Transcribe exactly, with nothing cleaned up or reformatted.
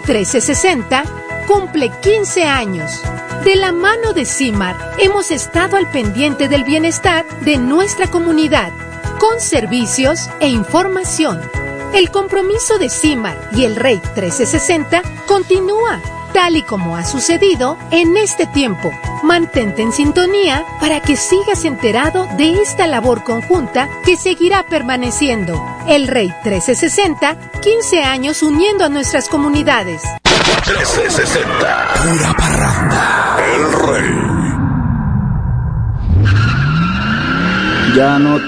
trece sesenta cumple quince años. De la mano de CIMAR, hemos estado al pendiente del bienestar de nuestra comunidad, con servicios e información. El compromiso de CIMAR y el R E I trece sesenta continúa, tal y como ha sucedido en este tiempo. Mantente en sintonía para que sigas enterado de esta labor conjunta que seguirá permaneciendo. El R E I trece sesenta, quince años uniendo a nuestras comunidades. trece sesenta, pura parranda, el rey. Ya no